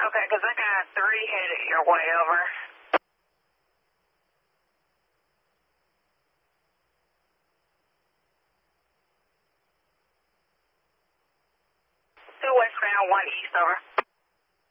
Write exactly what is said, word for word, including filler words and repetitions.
Okay, because I got three headed your way, over. Two westbound, one east, over.